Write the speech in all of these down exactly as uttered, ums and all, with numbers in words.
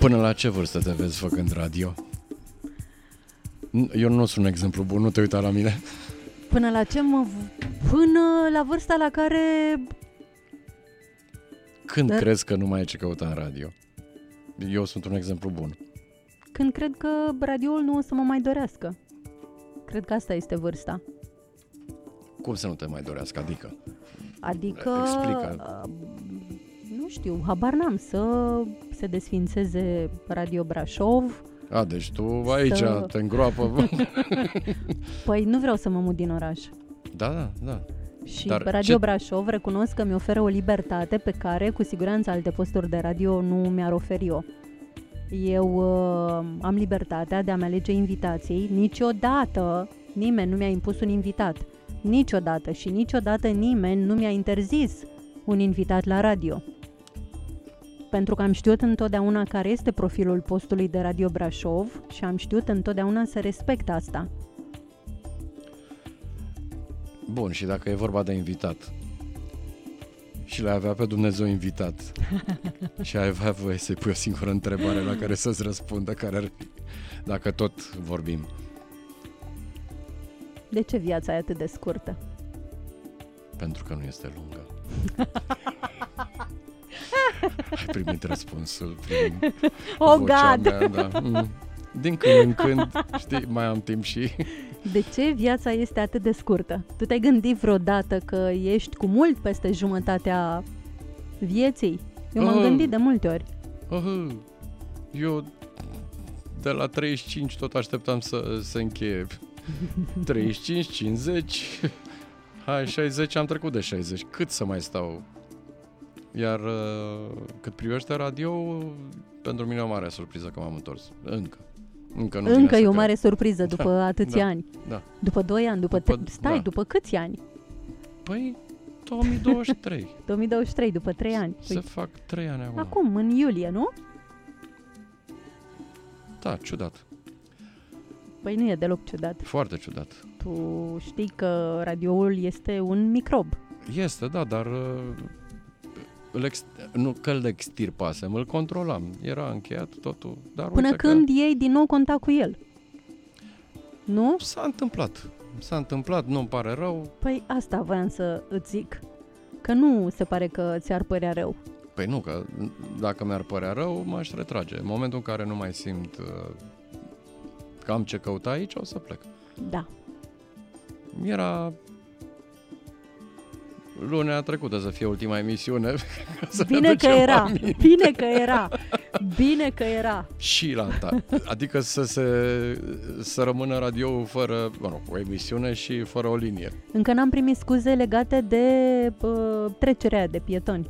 Până la ce vârstă te vezi făcând radio? Eu nu sunt un exemplu bun, nu te uita la mine. Până la ce mă... Până la vârsta la care... Când Dar... crezi că nu mai ai ce căuta în radio? Eu sunt un exemplu bun. Când cred că radioul nu o să mă mai dorească. Cred că asta este vârsta. Cum să nu te mai dorească? Adică? Adică... Explică. Uh, nu știu, habar n-am, să se desfințeze Radio Brașov. A, deci tu aici să... te îngroapă. Păi nu vreau să mă mut din oraș. Da, da, da. Și Dar Radio ce... Brașov recunosc că mi oferă o libertate pe care cu siguranță alte posturi de radio nu mi-ar oferi-o. Eu uh, am libertatea de a-mi alege invitații. Niciodată nimeni nu mi-a impus un invitat. Niciodată și niciodată nimeni nu mi-a interzis un invitat la radio. Pentru că am știut întotdeauna care este profilul postului de Radio Brașov și am știut întotdeauna să respect asta. Bun, și dacă e vorba de invitat și l-ai avea pe Dumnezeu invitat și ai avea voie să-i pui o singură întrebare la care să-ți răspundă, care ar fi, dacă tot vorbim. De ce viața e atât de scurtă? Pentru că nu este lungă. Ai primit răspunsul prin Oh, vocea God! mea, da. Mm. Din când în când, știi, mai am timp și... De ce viața este atât de scurtă? Tu te-ai gândit vreodată că ești cu mult peste jumătatea vieții? Eu m-am Oh. gândit de multe ori. Oh, eu de la treizeci și cinci tot așteptam să se încheie. treizeci și cinci, cincizeci, hai, șaizeci, am trecut de șaizeci. Cât să mai stau? Iar cât privește radio, pentru mine e o mare surpriză că m-am întors. Încă. Încă nu Încă e o cred. mare surpriză după Da, atâția da, ani. Da. După doi ani, după... După- Te... Stai, da. după câți ani? Păi, două mii douăzeci și trei. două mii douăzeci și trei, după trei ani. Se Păi, fac trei ani acum. acum, în iulie, nu? Da, ciudat. Păi nu e deloc ciudat. Foarte ciudat. Tu știi că radioul este un microb. Este, da, dar uh, îl ex- nu că îl extirpasem, îl controlam. Era încheiat totul. Dar Până uite când că iei din nou contact cu el. Nu? s-a întâmplat. S-a întâmplat, nu-mi pare rău. Păi asta voiam să îți zic. Că nu se pare că ți-ar părea rău. Păi nu, că dacă mi-ar părea rău, m-aș retrage. În momentul în care nu mai simt uh, că am ce căuta aici, o să plec. Da. Era lunea trecută să fie ultima emisiune. Să ne Bine că ducem era. aminte. Bine că era. Bine că era. Și la ta. Adică să se să rămână radio fără, mă rog, o emisiune și fără o linie. Încă n-am primit scuze legate de uh, trecerea de pietoni.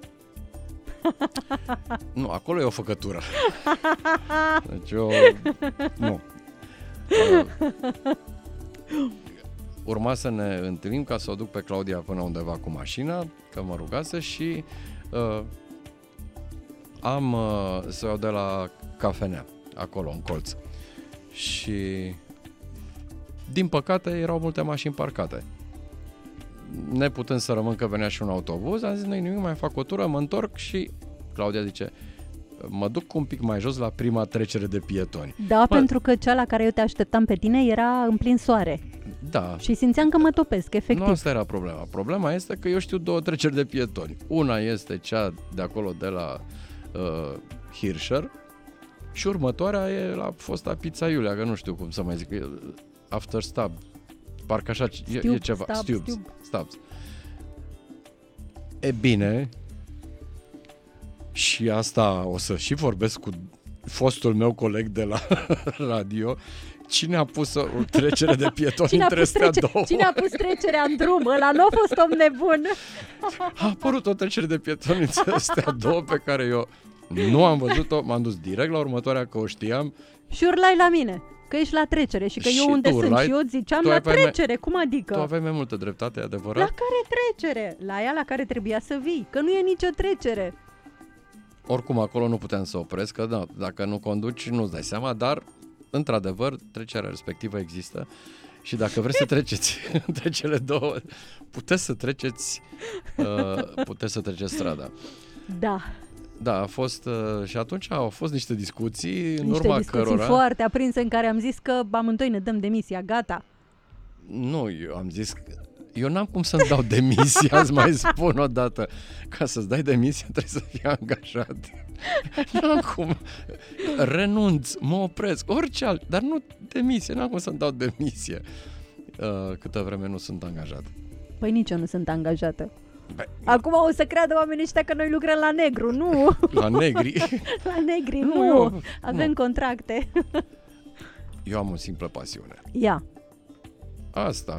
Nu, acolo e o făcătură. Deci eu... Nu. Uh, urma să ne întâlnim ca să o duc pe Claudia până undeva cu mașina, că mă rugase și uh, am uh, să o iau de la cafenea, acolo, în colț. Și din păcate erau multe mașini parcate. Neputând să rămân că venea și un autobuz, am zis, nu-i nimic, mai fac o tură, mă întorc și Claudia zice, mă duc un pic mai jos la prima trecere de pietoni. Da, Mă, pentru că cea la care eu te așteptam pe tine era în plin soare. Da. Și simțeam că mă topesc, efectiv. Nu asta era problema. Problema este că eu știu două treceri de pietoni. Una este cea de acolo de la uh, Hirscher și următoarea e la fosta Pizza Iulia, că nu știu cum să mai zic. E After Stab. Parcă așa e, e ceva. Stab, Stubs. Stub. Stabs. E bine, și asta o să și vorbesc cu fostul meu coleg de la radio. Cine a pus o trecere de pietoni Cine a, între pus astea trece- două? Cine a pus trecerea în drum? Ăla nu a fost om nebun. A apărut o trecere de pietoni între astea două pe care eu nu am văzut-o. M-am dus direct la următoarea, că o știam. Și urlai la mine că ești la trecere și că Și eu unde tu sunt urlai, și eu ziceam tu la aveai mai- trecere, cum adică? Tu aveai mai multă dreptate, e adevărat? La care trecere? La ea la care trebuia să vii, că nu e nicio trecere. Oricum, acolo nu puteam să opresc, că da, dacă nu conduci, nu-ți dai seama, dar, într-adevăr, trecerea respectivă există și dacă vreți să treceți între cele două, puteți să treceți, uh, puteți să treceți strada. Da. Da, a fost uh, și atunci au fost niște discuții în Niște urma discuții cărora... foarte aprinse în care am zis că amândoi ne dăm demisia, gata. Nu, eu am zis că eu n-am cum să-mi dau demisia, îți mai spun o dată. Ca să-ți dai demisia trebuie să fii angajat. N-am cum. Renunț, mă opresc, orice alt, dar nu demisie, n-am cum să-mi dau demisia. Uh, câtă vreme nu sunt angajat. Păi nici eu nu sunt angajată. Bă, Acum o să creadă oamenii ăștia că noi lucrăm la negru, nu? la negri. La negri, Nu, nu. eu- Avem nu. contracte. Eu am o simplă pasiune. Ia, Asta.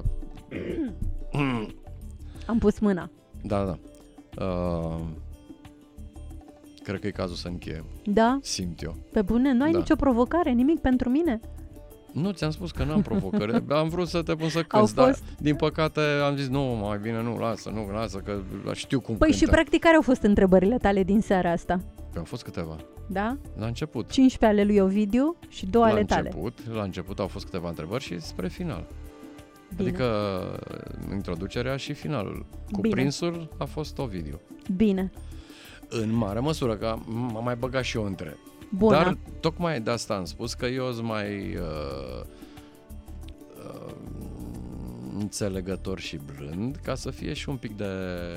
am pus mâna. Da, da. Uh, cred că e cazul să încheiem. Da? Simt eu. Pe bune, nu ai Da. nicio provocare, nimic pentru mine? Nu, ți-am spus că n-am provocări. Am vrut să te pun să Au cânti, dar fost- din păcate am zis nu, mai bine nu, lasă, nu, lasă, că știu cum Păi cântă. și practic care au fost întrebările tale din seara asta? Păi au fost câteva. Da? La început. cincisprezece ale lui Ovidiu și două la ale tale. început, la început au fost câteva întrebări și spre final. Bine. Adică introducerea și finalul. Bine. Cuprinsul a fost Ovidiu. Bine. În mare măsură, că m-am mai băgat și eu între. Bună. Dar tocmai de asta am spus că eu sunt mai uh, uh, înțelegător și blând, ca să fie și un pic de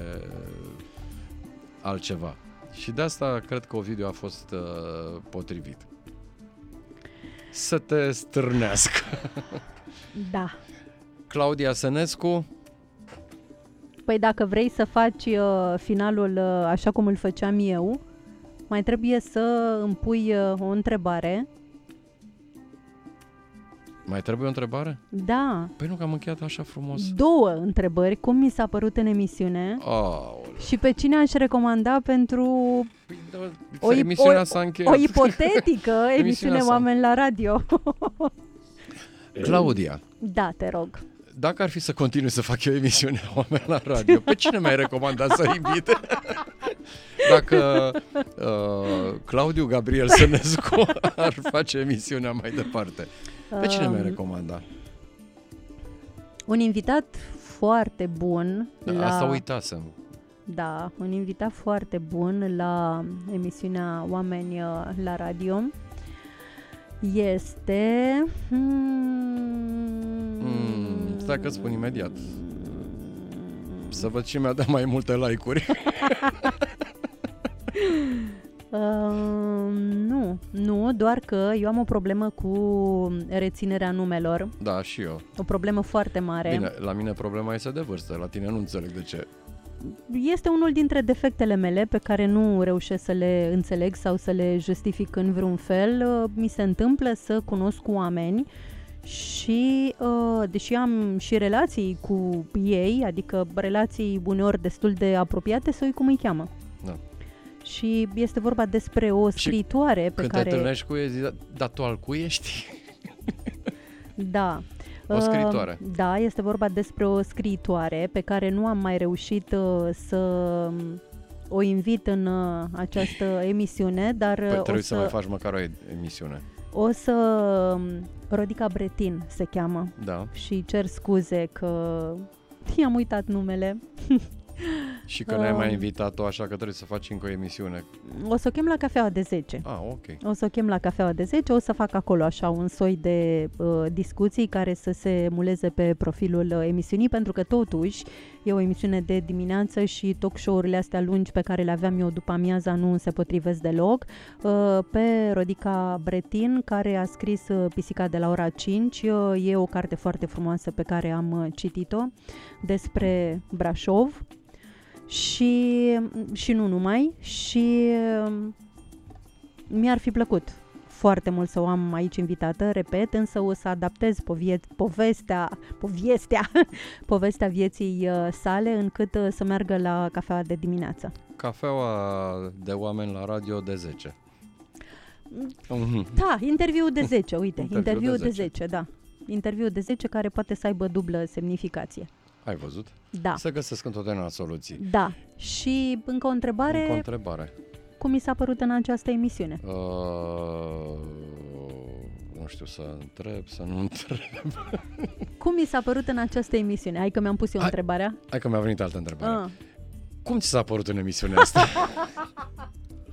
altceva. Și de asta cred că Ovidiu a fost uh, potrivit. Să te stârnească. Da. Claudia Sănescu, Păi dacă vrei să faci uh, finalul uh, așa cum îl făceam eu, mai trebuie să îmi pui uh, o întrebare. mai trebuie o întrebare? Da, Păi nu, că am încheiat așa frumos. două întrebări. Cum mi s-a părut în emisiune Aoleu. și pe cine aș recomanda pentru Păi, da, o, ip- emisiunea o, s-a încheiat. o ipotetică emisiune Emisiunea s-a- Oameni la Radio. Claudia, Da, te rog. dacă ar fi să continui să fac eu emisiunea Oameni la Radio, pe cine mi-ai recomandat să invit? Dacă uh, Claudiu Gabriel Sănescu ar face emisiunea mai departe, pe cine mi-ai Um, recomandat? Un invitat foarte bun Da, la... Asta uitasem. Da, un invitat foarte bun la emisiunea Oameni uh, la Radio este... Hmm, Mm, stai că spun imediat. Să văd cine mi-a dat mai multe like-uri. Uh, nu, nu, doar că eu am o problemă cu reținerea numelor, Da, și eu. o problemă foarte mare. Bine, la mine problema este de vârstă, la tine nu înțeleg de ce. Este unul dintre defectele mele pe care nu reușesc să le înțeleg sau să le justific în vreun fel. Uh, Mi se întâmplă să cunosc oameni și, uh, deși am și relații cu ei, adică relații uneori destul de apropiate, să uit cum îi cheamă. Da. Și este vorba despre o scriitoare pe Când care... te întâlnești cu ei, zici, dar tu al cui ești? Da. O scriitoare. Uh, da, este vorba despre o scriitoare pe care nu am mai reușit uh, să o invit în uh, această emisiune, dar uh, Păi o trebuie să, să mai faci măcar o emisiune. o să Rodica Bretin se cheamă Da. și cer scuze că i-am uitat numele. Și că n-ai mai Um. invitat-o, așa că trebuie să faci încă o emisiune. O să o chem la cafeaua de zece. Ah, ok. O să o chem la cafeaua de zece, o să fac acolo așa un soi de uh, discuții care să se muleze pe profilul uh, emisiunii, pentru că totuși e o emisiune de dimineață și talk show-urile astea lungi pe care le aveam eu după amiaza nu se potrivesc deloc. Uh, pe Rodica Bretin, care a scris uh, Pisica de la ora cinci, uh, e o carte foarte frumoasă pe care am uh, citit-o despre Brașov. Și, și nu numai, și uh, mi-ar fi plăcut foarte mult să o am aici invitată, repet, însă o să adaptez povie- povestea, povestea, povestea vieții uh, sale încât uh, să meargă la cafeaua de dimineață. Cafeaua de Oameni la Radio de zece. Mhm. Da, interviu de zece, uite, Interviu interviu de de zece. zece, da. Interviu de zece care poate să aibă dublă semnificație. Ai văzut? Da, Să găsesc întotdeauna soluții. da. Și încă o întrebare, Încă o întrebare. cum mi s-a părut în această emisiune? Uh, nu știu să întreb, să nu întreb. Cum mi s-a părut în această emisiune? Hai că mi-am pus eu Hai. întrebarea. Hai că mi-a venit altă întrebare. Ah. Cum ți s-a părut în emisiunea asta?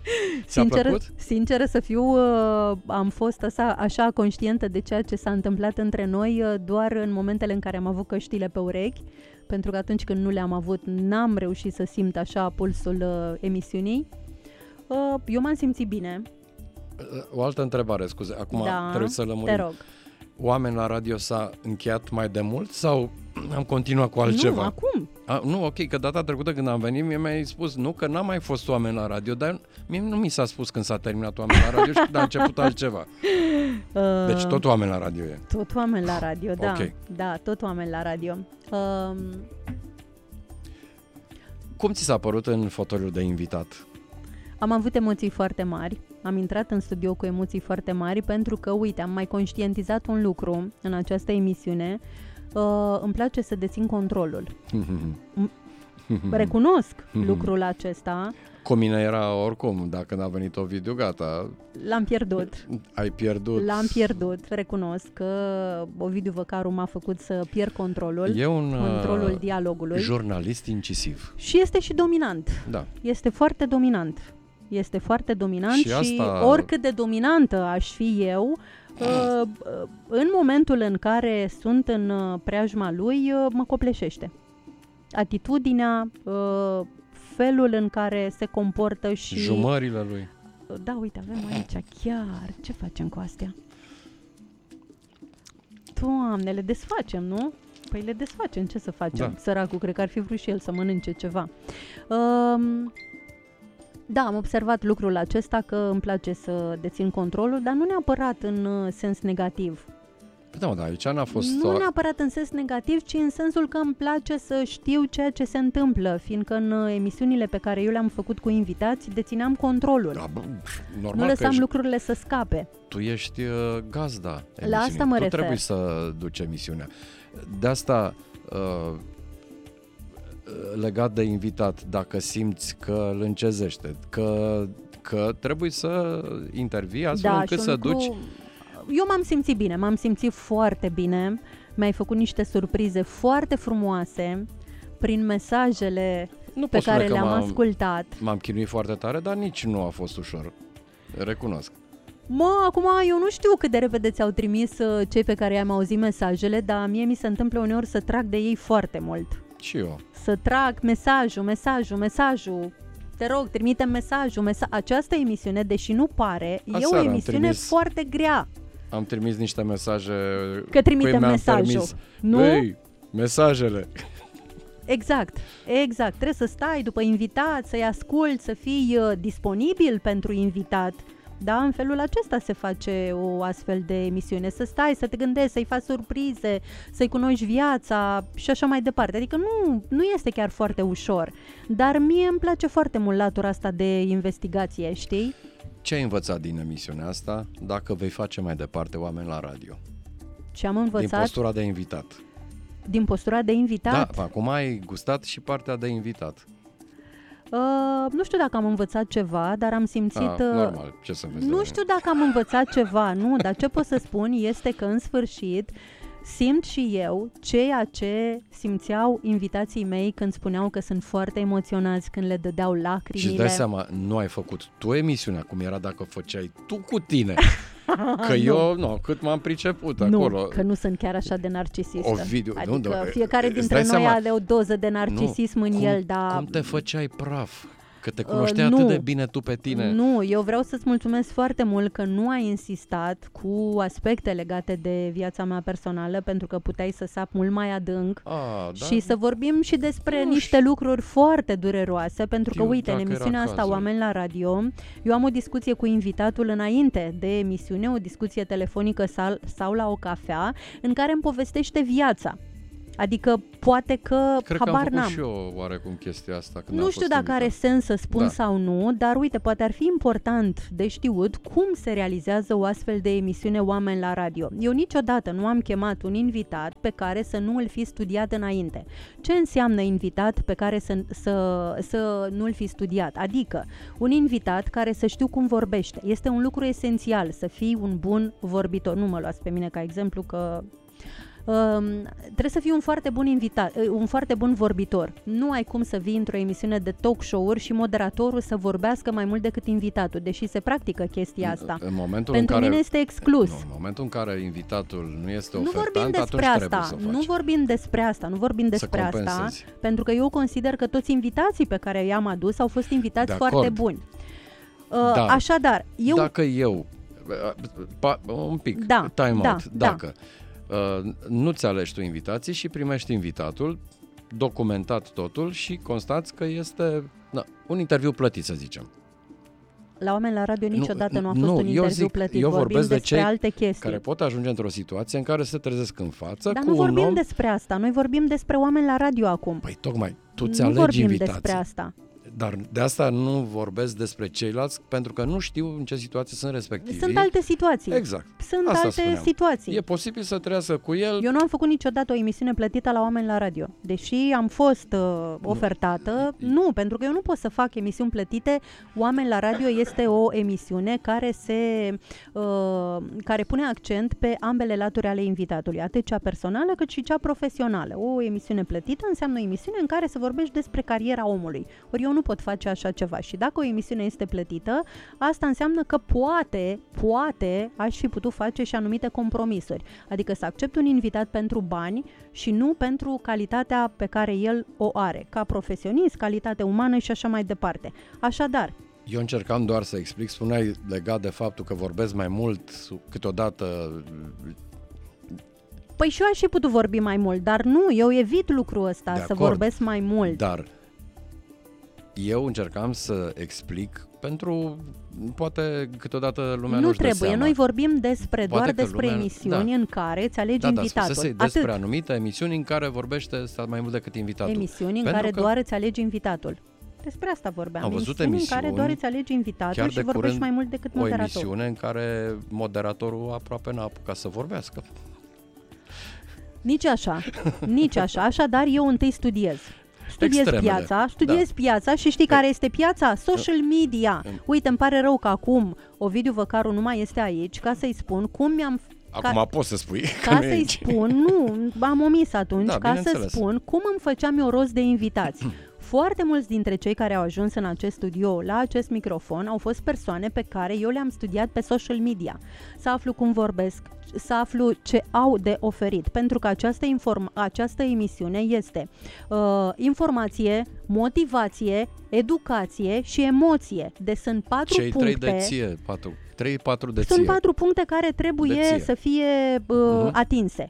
Sincer, sinceră să fiu, uh, am fost așa, așa conștientă de ceea ce s-a întâmplat între noi uh, doar în momentele în care am avut căștile pe urechi, pentru că atunci când nu le-am avut, n-am reușit să simt așa pulsul uh, emisiunii. Uh, eu m-am simțit bine. O altă întrebare, scuze, acum da, trebuie să lămurim. Te rog. Oameni la radio s-a încheiat mai de mult sau am continuat cu altceva? Nu, acum. A, nu, ok, că data trecută când am venit, mie mi-ai spus, nu, că n-am mai fost oameni la radio, dar mie nu mi s-a spus când s-a terminat oameni la radio și când a început altceva. Uh, deci tot oameni la radio e. Tot oameni la radio, da. Okay. Da, tot oameni la radio. Uh, Cum ți s-a părut în fotoliul de invitat? Am avut emoții foarte mari. Am intrat în studio cu emoții foarte mari pentru că, uite, am mai conștientizat un lucru în această emisiune. Uh, îmi place să dețin controlul. Recunosc lucrul acesta. Cu mine era oricum, dacă n-a venit Ovidiu, gata. L-am pierdut. Ai pierdut. L-am pierdut, recunosc că Ovidiu Văcaru m-a făcut să pierd controlul. E un controlul dialogului. Jurnalist incisiv. Și este și dominant. Da. Este foarte dominant. Este foarte dominant și, și, asta... și oricât de dominantă aș fi eu, uh, în momentul în care sunt în preajma lui, uh, mă copleșește. Atitudinea, uh, felul în care se comportă și... Jumările lui. Da, uite, avem aici chiar. Ce facem cu astea? Doamne, le desfacem, nu? Păi le desfacem, ce să facem? Da. Săracul, cred că ar fi vrut și el să mănânce ceva. Uh, Da, am observat lucrul acesta, că îmi place să dețin controlul, dar nu neapărat în uh, sens negativ. Da, mă, da, aici n-a fost... Nu neapărat în sens negativ, ci în sensul că îmi place să știu ceea ce se întâmplă, fiindcă în uh, emisiunile pe care eu le-am făcut cu invitați, dețineam controlul. Da, bă, normal, nu lăsam ești, lucrurile să scape. Tu ești uh, gazda emisiunii. La asta mă tu refer. trebuie să duci emisiunea. De asta... Uh, legat de invitat, dacă simți că îl încezește, că, că trebuie să intervii astfel da, încât să lucru... duci... Eu m-am simțit bine, m-am simțit foarte bine, mi-ai făcut niște surprize foarte frumoase prin mesajele nu pe care le-am m-am, ascultat. M-am chinuit foarte tare, dar nici nu a fost ușor, recunosc. Mă, acum eu nu știu cât de repede ți-au trimis uh, cei pe care i-am auzit mesajele, dar mie mi se întâmplă uneori să trag de ei foarte mult. Și eu. Să trag mesajul, mesajul, mesajul. Te rog, trimite mesajul, mesa- această emisiune, deși nu pare, Aseară e o emisiune trimis, foarte grea. Am trimis niște mesaje că trimitem mesajul. Permis. Nu? Ei, mesajele. Exact, exact. Trebuie să stai după invitat, să-i asculți, să fii uh, disponibil pentru invitat. Da, în felul acesta se face o astfel de emisiune. Să stai, să te gândești, să-i faci surprize, să-i cunoști viața și așa mai departe. Adică nu, nu este chiar foarte ușor. Dar mie îmi place foarte mult latura asta de investigație, știi? Ce ai învățat din emisiunea asta dacă vei face mai departe oameni la radio? Ce am învățat? Din postura de invitat. Din postura de invitat? Da, acum ai gustat și partea de invitat. Uh, nu știu dacă am învățat ceva, dar am simțit... Ah, normal, ce să vezi. Nu știu dacă am învățat ceva, nu, dar ce pot să spun este că în sfârșit simt și eu ceea ce simțeau invitații mei când spuneau că sunt foarte emoționați, când le dădeau lacrimile. Și dai seama, nu ai făcut tu emisiunea cum era dacă făceai tu cu tine. Că nu. eu, nu, cât m-am priceput nu, acolo. Nu, că nu sunt chiar așa de narcisistă. Ovidiu, adică nu, de, fiecare dintre noi seama, are o doză de narcisism nu, în cum, el, dar... Cum te făceai praf? Că te cunoștea uh, atât nu, de bine tu pe tine. Nu, eu vreau să-ți mulțumesc foarte mult că nu ai insistat cu aspecte legate de viața mea personală, pentru că puteai să sap mult mai adânc A, da? și să vorbim și despre nu niște știu. lucruri foarte dureroase, pentru că, uite, în emisiunea asta, cazul. Oameni la Radio, eu am o discuție cu invitatul înainte de emisiune, o discuție telefonică sau, sau la o cafea, în care îmi povestește viața. Adică poate că Cred habar că am făcut n-am. și eu oarecum chestia asta când Nu am știu fost dacă invitat. are sens să spun Da. sau nu, dar uite, poate ar fi important de știut cum se realizează o astfel de emisiune Oameni la Radio. Eu niciodată nu am chemat un invitat pe care să nu îl fi studiat înainte. Ce înseamnă invitat pe care să, să, să nu îl fi studiat? Adică un invitat care să știu cum vorbește. Este un lucru esențial, să fii un bun vorbitor. Nu mă luați pe mine ca exemplu că... Uh, trebuie să fii un foarte bun invitat, uh, un foarte bun vorbitor. Nu ai cum să vii într-o emisiune de talk show-uri și moderatorul să vorbească mai mult decât invitatul, deși se practică chestia asta. În momentul Pentru în care, mine este exclus. Nu, în momentul în care invitatul nu este Nu ofertant, vorbim despre atunci asta, trebuie să nu faci. vorbim despre asta, nu vorbim despre asta, pentru că eu consider că toți invitații pe care i-am adus au fost invitați De foarte acord. buni. Dar, Așadar, eu... Dacă eu, pa, un pic, Da, time da, out, da. dacă uh, nu-ți alegi tu invitații și primești invitatul, documentat totul și constați că este na, un interviu plătit, să zicem. La Oameni la Radio niciodată nu, nu a fost nu, un eu interviu zic, plătit, eu vorbim vorbesc de despre cei alte chestii. care pot ajunge într-o situație în care se trezesc în față Dar cu nu un vorbim om... despre asta, noi vorbim despre Oameni la Radio acum. Păi tocmai, tu ți nu alegi vorbim invitații. despre asta. Dar de asta nu vorbesc despre ceilalți, pentru că nu știu în ce situație sunt respectivi. Sunt alte situații. Exact. Sunt Asta alte spuneam. situații. E posibil să trăiască cu el. Eu nu am făcut niciodată o emisiune plătită la Oameni la Radio. Deși am fost uh, ofertată, nu. nu, pentru că eu nu pot să fac emisiuni plătite. Oameni la Radio este o emisiune care se uh, care pune accent pe ambele laturi ale invitatului, atât cea personală cât și cea profesională. O emisiune plătită înseamnă o emisiune în care se vorbește despre cariera omului. Ori eu nu pot face așa ceva și dacă o emisiune este plătită, asta înseamnă că poate, poate aș fi putut face și anumite compromisuri. Adică să accept un invitat pentru bani și nu pentru calitatea pe care el o are, ca profesionist, calitate umană și așa mai departe. Așadar, Eu încercam doar să explic, spuneai legat de faptul că vorbesc mai mult câteodată. Păi și eu aș fi putut vorbi mai mult, dar nu, eu evit lucrul ăsta, De să acord. vorbesc mai mult. Dar eu încercam să explic pentru, poate câteodată lumea nu nu-și dă trebuie, seama. noi vorbim despre Poate doar că despre lumea- emisiuni da. în care îți alegi Da, da, invitatul. spusese despre Atât. anumite emisiuni în care vorbește stat mai mult decât invitatul. Emisiuni în Pentru care că doar îți alegi invitatul. Despre asta vorbeam. Am văzut emisiuni în emisiuni, care doar îți alegi invitatul chiar și de vorbești curând, mai mult decât o moderatorul. emisiune în care moderatorul aproape n-a apucat să vorbească. Nici așa, nici așa. Așadar, eu întâi studiez. Studiez Extremele, piața, studiez da. piața și știi care este piața? Social media. Uite, îmi pare rău că acum Ovidiu Văcaru nu mai este aici ca să-i spun cum mi-am... Acum ca, poți să spui că ca nu e să-i aici. spun, nu, am omis atunci, Da, ca să bineînțeles. spun cum îmi făceam eu rost de invitați. Foarte mulți dintre cei care au ajuns în acest studio, la acest microfon, au fost persoane pe care eu le-am studiat pe social media. Să aflu cum vorbesc, să aflu ce au de oferit, pentru că această, inform- această emisiune este uh, informație, motivație, educație și emoție. Deci sunt patru Cei puncte. trei de ție, patru, trei, patru de Sunt ție. patru puncte care trebuie De ție. să fie uh, Mhm. atinse.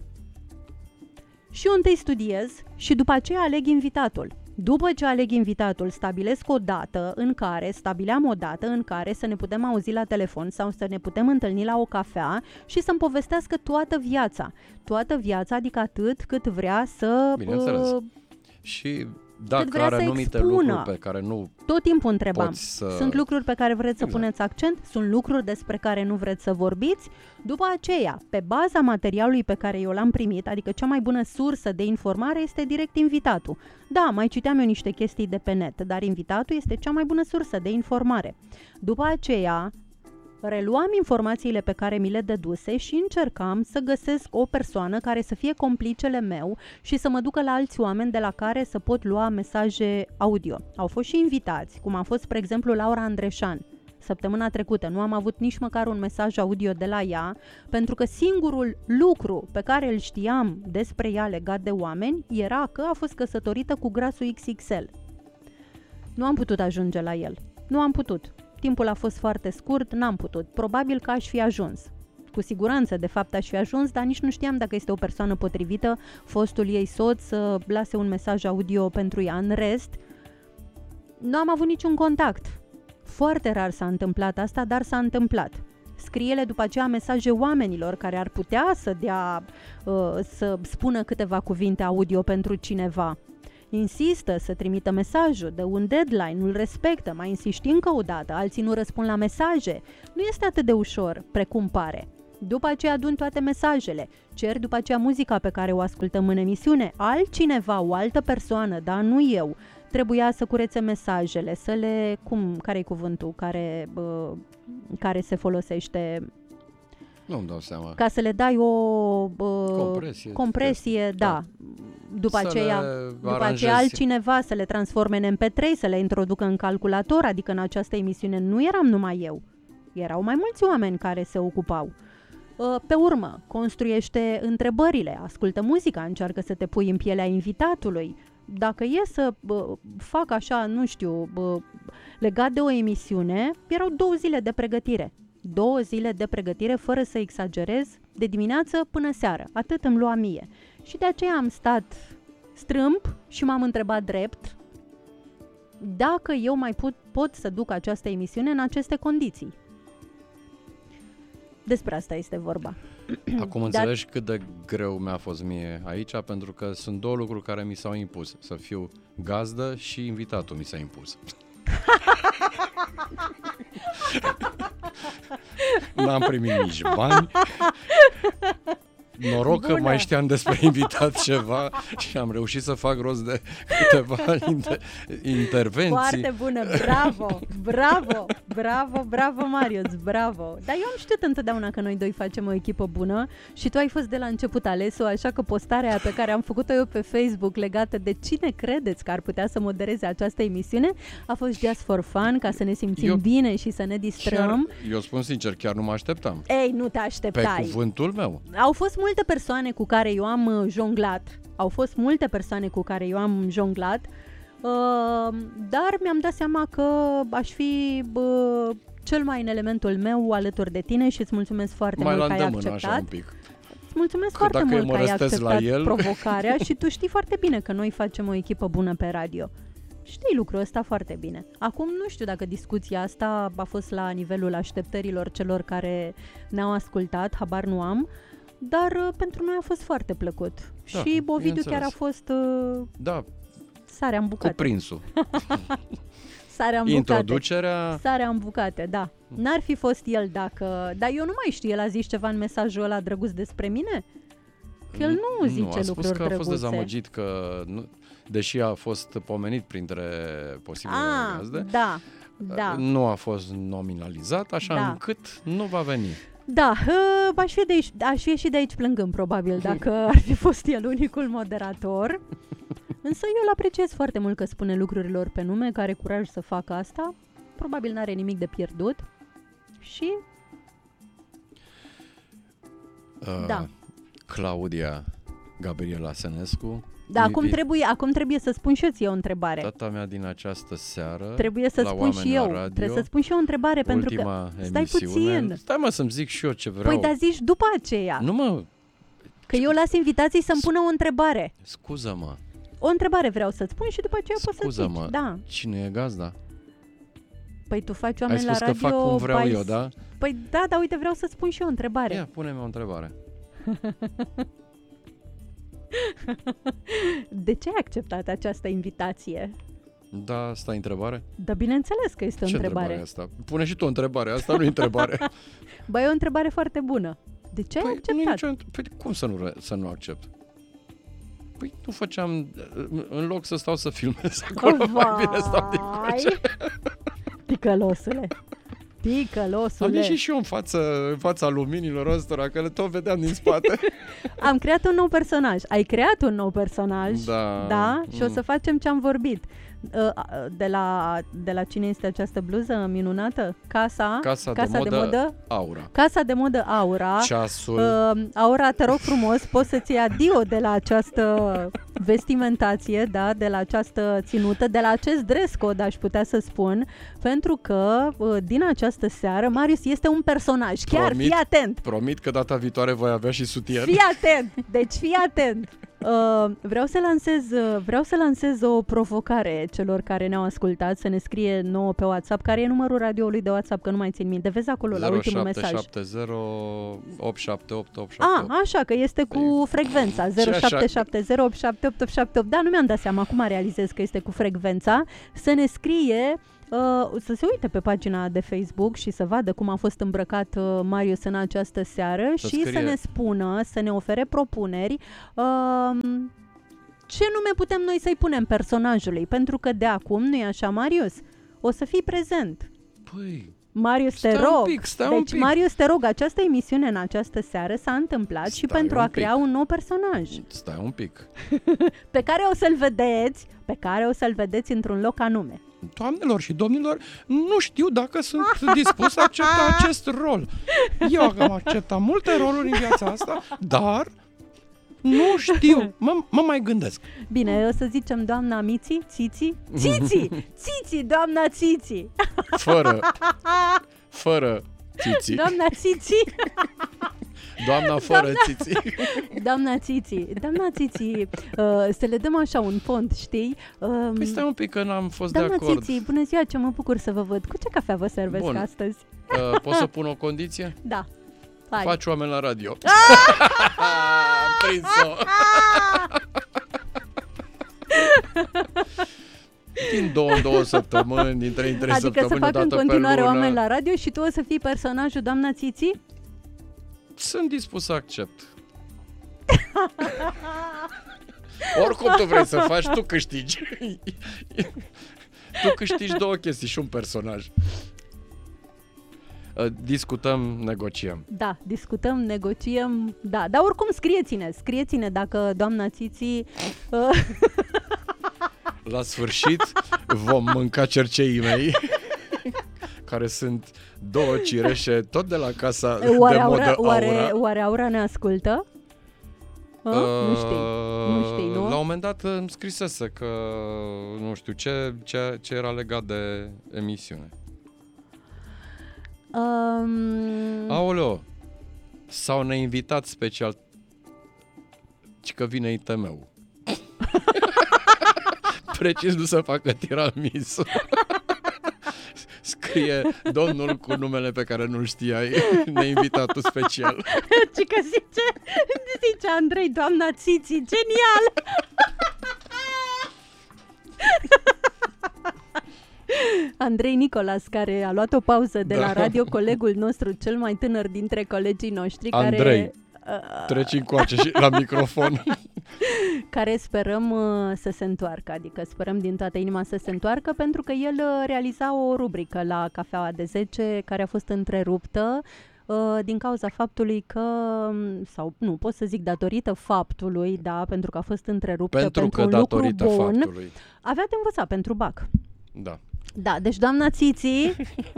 Și eu întâi studiez și după aceea aleg invitatul. După ce aleg invitatul, stabilesc o dată în care, stabileam o dată în care să ne putem auzi la telefon sau să ne putem întâlni la o cafea și să-mi povestească toată viața. Toată viața, adică atât cât vrea să... Bineînțeles. Uh, Și cât dacă vrea are să anumite expună. lucruri pe care nu Tot timpul întrebam, poți să... sunt lucruri pe care vreți să Exact. puneți accent? Sunt lucruri despre care nu vreți să vorbiți? După aceea, pe baza materialului pe care eu l-am primit, adică cea mai bună sursă de informare este direct invitatul. Da, mai citeam eu niște chestii de pe net, dar invitatul este cea mai bună sursă de informare. După aceea, reluam informațiile pe care mi le dăduse și încercam să găsesc o persoană care să fie complicele meu și să mă ducă la alți oameni de la care să pot lua mesaje audio. Au fost și invitați, cum a fost, spre exemplu, Laura Andreșan. Săptămâna trecută nu am avut nici măcar un mesaj audio de la ea, pentru că singurul lucru pe care îl știam despre ea legat de oameni era că a fost căsătorită cu grasul X X L. Nu am putut ajunge la el. Nu am putut. Timpul a fost foarte scurt, n-am putut. Probabil că aș fi ajuns. Cu siguranță, de fapt, aș fi ajuns, dar nici nu știam dacă este o persoană potrivită, fostul ei soț, să lase un mesaj audio pentru ea. În rest, nu am avut niciun contact. Foarte rar s-a întâmplat asta, dar s-a întâmplat. Scrie-le după aceea mesaje oamenilor care ar putea să dea, uh, să spună câteva cuvinte audio pentru cineva. Insistă să trimită mesajul, dă un deadline, nu-l respectă, mai insisti încă o dată, alții nu răspund la mesaje. Nu este atât de ușor precum pare. După aceea adun toate mesajele, cer după aceea muzica pe care o ascultăm în emisiune, altcineva, o altă persoană, dar nu eu, trebuia să curețe mesajele, să le, cum, care-i cuvântul care, uh, care se folosește, Nu-mi dau seama. Ca să le dai o uh, compresie, compresie da. da. După să aceea, după aceea altcineva să le transforme în M P trei, să le introducă în calculator, adică în această emisiune nu eram numai eu. Erau mai mulți oameni care se ocupau. Pe urmă, construiește întrebările, ascultă muzica, încearcă să te pui în pielea invitatului. Dacă e să bă, fac așa, nu știu, bă, legat de o emisiune, erau două zile de pregătire. Două zile de pregătire, fără să exagerez, de dimineață până seară. Atât îmi lua mie. Și de aceea am stat strâmb și m-am întrebat drept dacă eu mai pot, pot să duc această emisiune în aceste condiții. Despre asta este vorba. Acum înțelegi cât de greu mi-a fost mie aici, pentru că sunt două lucruri care mi s-au impus. Să fiu gazdă și invitatul mi s-a impus. N-am primit nici bani. Noroc Bună. Că mai știam despre invitat ceva și am reușit să fac rost de câteva inter- intervenții. Foarte bună, bravo, bravo, bravo, bravo Marius, bravo. Dar eu am știut întotdeauna că noi doi facem o echipă bună și tu ai fost de la început alesul, așa că postarea aia pe care am făcut-o eu pe Facebook legată de cine credeți că ar putea să modereze această emisiune a fost just for fun, ca să ne simțim eu, bine și să ne distrăm. Chiar, eu spun sincer, chiar nu mă așteptam. Ei, nu te așteptai. Pe cuvântul meu. Au fost multe persoane cu care eu am jonglat, au fost multe persoane cu care eu am jonglat, uh, dar mi-am dat seama că aș fi uh, cel mai în elementul meu alături de tine și îți mulțumesc foarte mai mult că ai acceptat. Așa un pic. Îți mulțumesc că foarte mult că ai acceptat el... provocarea și tu știi foarte bine că noi facem o echipă bună pe radio. Știi lucrul ăsta foarte bine. Acum nu știu dacă discuția asta a fost la nivelul așteptărilor celor care ne-au ascultat, habar nu am, dar uh, pentru noi a fost foarte plăcut. Da, și Ovidiu chiar a fost uh, da, sarea în bucate. Cuprinsul. Sarea în bucate. Introducerea. Sarea în bucate, da. N-ar fi fost el dacă... Dar eu nu mai știu, el a zis ceva în mesajul ăla drăguț despre mine? Că el nu zice nu, a spus lucruri că a fost drăguțe. dezamăgit că, nu, deși a fost pomenit printre posibile ah, gazde, da, da. nu a fost nominalizat, așa da. încât nu va veni. Da, aș fi, de aici, aș fi ieșit de aici plângând, probabil, dacă ar fi fost el unicul moderator. Însă eu îl apreciez foarte mult că spune lucrurilor pe nume, că are curaj să facă asta. Probabil n-are nimic de pierdut. Și... Uh, da. Claudia Gabriela Sănescu. Da, acum trebuie, acum trebuie să spun și eu ție o întrebare. Tata mea din această seară. Trebuie să spun și eu. Radio, trebuie să spun și eu o întrebare, pentru că... Stai puțin. Stai mă să-mi zic și eu ce vreau. Păi, dar zici după aceea. Nu mă... Că eu las invitații să-mi pună o întrebare. Scuză-mă. O întrebare vreau să-ți spun și după aceea poți să zici. Scuză-mă, da. Cine e gazda? Păi tu faci oameni la radio... Ai spus că fac cum vreau bai... eu, da? Păi da, dar uite, vreau să spun și eu o întrebare. Ia, pune-mi o întrebare. De ce ai acceptat această invitație? Da, asta e întrebare? Da, bineînțeles că este o ce întrebare. Asta? Pune și tu o întrebare, asta nu e întrebare. Bă, e o întrebare foarte bună. De ce păi, ai acceptat? Nu nicio... Păi cum să nu, să nu accept? Păi nu făceam, în loc să stau să filmez acolo, Vai. mai bine stau din coace. Ticălosule. Ticălosule. Am ieșit și eu în, față, în fața luminilor ăstora, că le tot vedeam din spate. Am creat un nou personaj. Ai creat un nou personaj. Da. Da? Și mm. o să facem ce am vorbit. De la, de la cine este această bluză minunată? Casa, casa, casa de, de, modă de modă Aura. Casa de modă Aura. Ceasul. Uh, Aura, te rog frumos, poți să-ți iei adio de la această vestimentație, da? De la această ținută, de la acest dress code, aș putea să spun, pentru că uh, din această seară Marius este un personaj. Chiar, promit, fii atent. Promit că data viitoare voi avea și sutien. Fii atent, deci fii atent. Uh, vreau să lansez uh, vreau să lansez o provocare celor care ne-au ascultat, să ne scrie nouă pe WhatsApp, care e numărul radioului de WhatsApp, că nu mai țin minte. Vezi acolo la ultimul mesaj. zero șapte șapte zero opt șapte opt opt șapte opt. Ah, așa, că este cu frecvența zero șapte șapte zero opt șapte opt opt șapte opt. Da, nu mi-am dat seama, acum realizez că este cu frecvența. Să ne scrie, uh, să se uite pe pagina de Facebook și să vadă cum a fost îmbrăcat uh, Marius în această seară să și scrie. Să ne spună, să ne ofere propuneri uh, ce nume putem noi să-i punem personajului, pentru că de acum, nu-i așa, Marius? O să fii prezent. Păi, Marius, te Stai un rog. pic, stai un Deci, pic. Marius, te rog, această emisiune în această seară s-a întâmplat și Stai pentru un a crea pic. un nou personaj Stai un pic. pe care o să-l vedeți, pe care o să-l vedeți într-un loc anume. Doamnelor și domnilor, nu știu dacă sunt dispus să accept acest rol. Eu am acceptat multe roluri în viața asta, dar nu știu. Mă, mă mai gândesc. Bine, o să zicem doamna Miți, Țiți, Țiți, Țiți, doamna Țiți, Fără, fără țiții. doamna Țiți, Doamna fără țiții. doamna Țiți, doamna Țiți, uh, să le dăm așa un pont, știi? Uh, Păi stai un pic că n-am fost doamna de acord. Țiți, bună ziua, ce mă bucur să vă văd. Cu ce cafea vă servesc Bun. astăzi? Uh, poți să pun o condiție? Da. Hai. Faci oameni la radio. Am prins-o. Din două în două săptămâni, din trei în trei Adică să săptămâni, fac în odată pe continuare lună. oameni la radio și tu o să fii personajul doamna Țiți? Sunt dispus să accept. Oricum tu vrei să faci, tu câștigi. Tu câștigi două chestii și un personaj. Discutăm, negociem. Da, discutăm, negociem, da, dar oricum scrieți-ne, scrieți-ne dacă doamna Țiți... Uh, La sfârșit vom mânca cerceii mei, care sunt două cireșe, tot de la casa oare, de Aura, modă oare, Aura. oare Aura ne ascultă? Uh, nu știi, nu știi, nu? La un moment dat îmi scrisese că nu știu ce, ce, ce era legat de emisiune. Um, Aoleo, sau ne invitat special, ci că vine I T M-ul. Precis nu să facă tiramisu. Scrie domnul cu numele pe care nu-l știai, neinvitatul special. ci că zice, zice Andrei, doamna Țiți, genial! Andrei Nicolas, care a luat o pauză de Da. la radio, colegul nostru, cel mai tânăr dintre colegii noștri, Andrei, care, treci încoace și la microfon. care sperăm uh, să se întoarcă, adică sperăm din toată inima să se întoarcă, pentru că el uh, realiza o rubrică la Cafeaua de zece, care a fost întreruptă uh, din cauza faptului că, sau nu, pot să zic datorită faptului, da, pentru că a fost întreruptă Pentru pentru că un lucru datorită bun, faptului. avea de învățat pentru bac. Da. Da, deci doamna Țiți,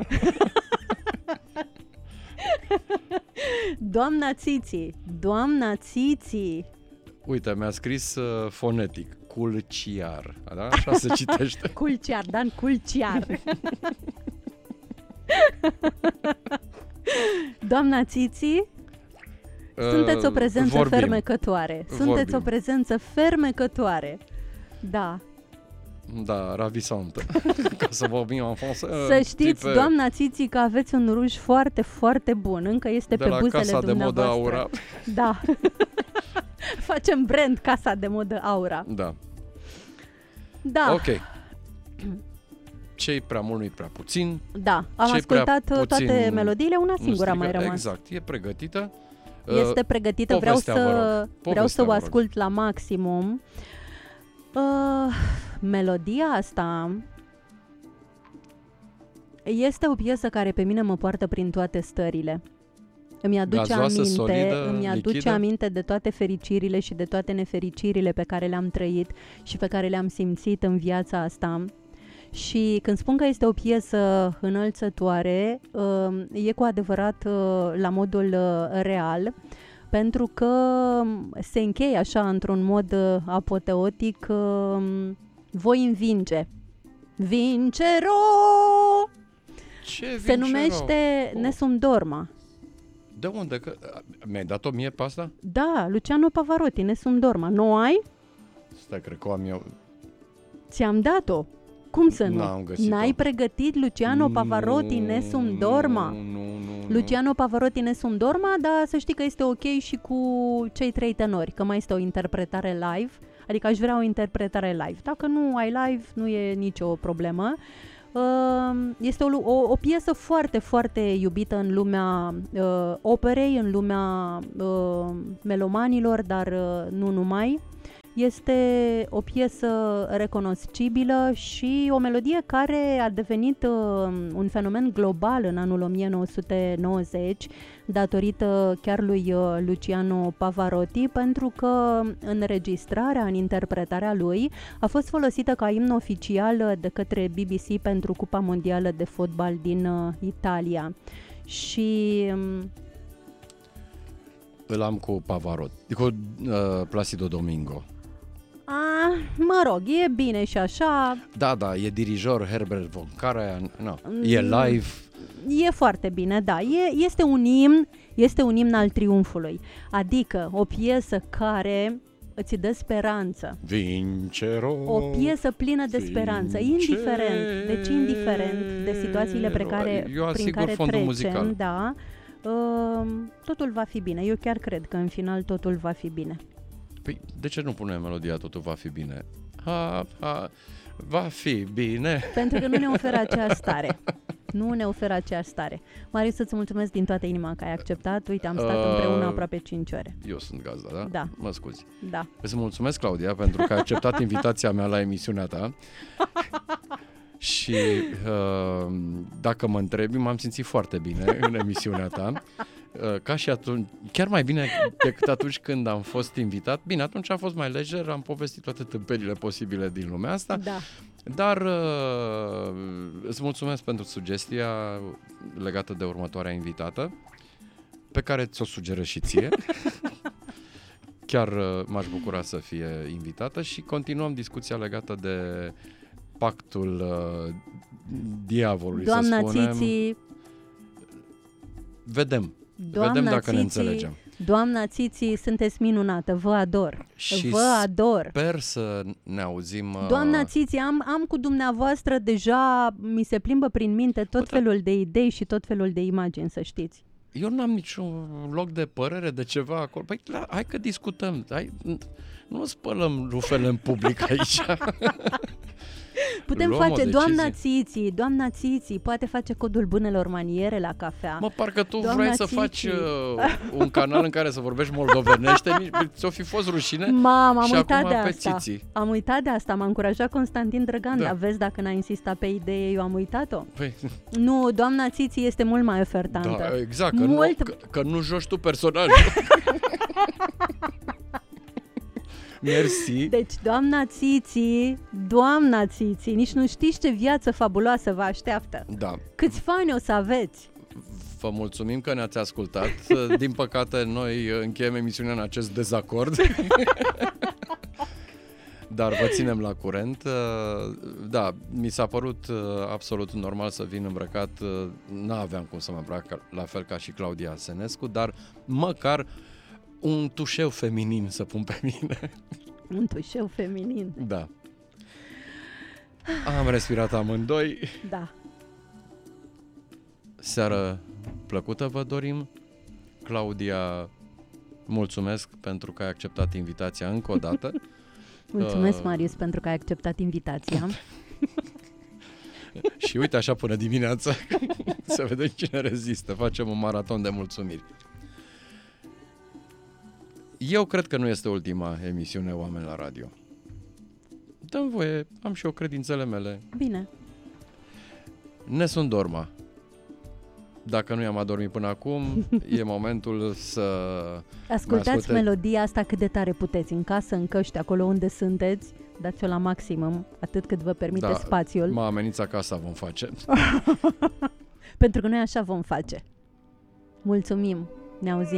doamna Țiți, doamna Țiți, Uite, mi-a scris uh, fonetic, culciar, da? Așa se citește. Culciar, Dan Culciar. Doamna Țiți, sunteți o prezență vorbim. fermecătoare. Sunteți Vorbim. o prezență fermecătoare. Da. Da, ravisantă. Ca să vorbim în franceză. Să știți, doamna Țiți, că aveți un ruj foarte, foarte bun. Încă este de pe la buzele casa de modă dumneavoastră. Aura. Da. Facem brand Casa de Modă Aura. Da. Da. Ok. Ce-i prea mult, nu-i prea puțin. Da, am Ce-i prea ascultat toate puțin, melodiile, una nu singură a mai strică. rămas. Exact, e pregătită. Este pregătită, vreau povestea, vă să, rog. vreau să Povestea, o vă rog. ascult la maximum. Uh, melodia asta este o piesă care pe mine mă poartă prin toate stările. Îmi aduce Gazoasă, aminte, solidă, îmi aduce lichidă? aminte de toate fericirile și de toate nefericirile pe care le-am trăit și pe care le-am simțit în viața asta. Și când spun că este o piesă înălțătoare, uh, e cu adevărat uh, la modul uh, real, pentru că se încheie așa într-un mod uh, apoteotic, uh, voi învinge. Vincero! Ce Se Vincero? numește Oh. Nessun Dorma. De unde? Că... Mi-ai dat-o mie pe asta? Da, Luciano Pavarotti, Nessun Dorma. Nu ai? Stai, cred că o am eu. Ți-am dat-o. Cum să nu? N-am găsit-o. N-ai pregătit Luciano Pavarotti, Nu, Nessun Dorma? Nu, nu, nu. Luciano Pavarotti, Nessun Dorma, dar să știi că este ok și cu cei trei tenori, că mai este o interpretare live, adică aș vrea o interpretare live. Dacă nu ai live, nu e nicio problemă. Este o, o, o piesă foarte, foarte iubită în lumea uh, operei, în lumea uh, melomanilor, dar uh, nu numai. Este o piesă recunoscibilă și o melodie care a devenit uh, un fenomen global în anul o mie nouă sute nouăzeci, datorită chiar lui uh, Luciano Pavarotti, pentru că înregistrarea, în interpretarea lui, a fost folosită ca imn oficial de către B B C pentru Cupa Mondială de Fotbal din uh, Italia. Și... Um, Îl am cu Pavarotti, cu uh, Placido Domingo. A, mă rog, e bine și așa. Da, da, e dirijor Herbert von Karajan, no, e live. E foarte bine, da. E, este un imn, este un imn al triumfului. Adică o piesă care îți dă speranță. Vincero. O piesă plină de speranță, indiferent, deci indiferent de situațiile pe care, Eu prin care trecem, muzical. da. Uh, totul va fi bine. Eu chiar cred că în final totul va fi bine. Păi, de ce nu punem melodia Totul va fi bine? Ha, ha, va fi bine. Pentru că nu ne oferă aceeași stare. Nu ne oferă aceeași stare. Marius, să-ți mulțumesc din toată inima că ai acceptat. Uite, am stat uh, împreună aproape cinci ore. Eu sunt gazda, da? Da. Mă scuzi. Da. Îți mulțumesc, Claudia, pentru că ai acceptat invitația mea la emisiunea ta. Și uh, dacă mă întrebi, m-am simțit foarte bine în emisiunea ta. Uh, ca și atunci, chiar mai bine decât atunci când am fost invitat. Bine, atunci a fost mai lejer, am povestit toate tâmpenile posibile din lumea asta. Da. Dar uh, îți mulțumesc pentru sugestia legată de următoarea invitată, pe care ți-o sugerez și ție. Chiar uh, m-aș bucura să fie invitată și continuăm discuția legată de pactul uh, diavolului, Doamna să spunem. Țiții, Vedem. Doamna Vedem dacă Țiții, ne înțelegem. Doamna Țiții, sunteți minunată, vă ador. Și vă ador. Sper să ne auzim. Uh... Doamna Țiții, am, am cu dumneavoastră deja, mi se plimbă prin minte tot Bă, felul de idei și tot felul de imagini, să știți. Eu n-am niciun loc de părere de ceva acolo. Păi, la, hai că discutăm. Hai, nu spălăm rufele în public aici. Putem Luăm face, doamna Țiții, doamna Țiții, poate face codul bunelor maniere la cafea. Mă, parcă tu Doamna vrei să Țiții. faci uh, un canal în care să vorbești moldovenește, ți-o fi fost rușine. Mam, am și uitat acum de pe asta. Țiții. Am uitat de asta, m-a încurajat Constantin Drăgan, Da. dar vezi, dacă n-a insistat pe idee, eu am uitat-o. Păi, Nu, doamna Țiții este mult mai ofertantă. da, exact, că, Mult... nu, că, că nu joci tu personajul. Mersi. Deci, doamna Țiții, doamna Țiții, nici nu știți ce viață fabuloasă vă așteaptă. Da. Câți fani o să aveți? Vă mulțumim că ne-ați ascultat. Din păcate, noi încheiem emisiunea în acest dezacord. Dar vă ținem la curent. Da, mi s-a părut absolut normal să vin îmbrăcat. N-aveam cum să mă îmbrac la fel ca și Claudia Senescu, dar măcar un tușeu feminin să pun pe mine. Un tușeu feminin. Da. Am respirat amândoi. Da. Seară plăcută vă dorim. Claudia, mulțumesc pentru că ai acceptat invitația încă o dată. Mulțumesc, Uh, Marius, pentru că ai acceptat invitația. Și uite așa până dimineața. Să vedem cine rezistă. Facem un maraton de mulțumiri. Eu cred că nu este ultima emisiune Oameni la Radio. Dă-mi voie, am și eu credințele mele. Bine. Ne sunt dorma. Dacă nu i-am adormit până acum, e momentul să... Ascultați asculte... melodia asta cât de tare puteți, în casă, în căști, acolo unde sunteți, dați-o la maximum, atât cât vă permite Da, spațiul. mă amenință acasă, vom face. Pentru că noi așa vom face. Mulțumim, ne auzim.